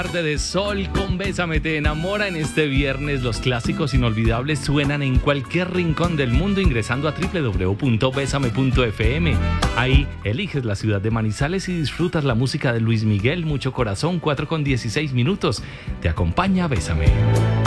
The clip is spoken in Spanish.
Tarde de sol con Bésame te enamora. En este viernes los clásicos inolvidables suenan en cualquier rincón del mundo ingresando a www.besame.fm. Ahí eliges la ciudad de Manizales y disfrutas la música de Luis Miguel, Mucho Corazón, 4:16. Te acompaña Bésame.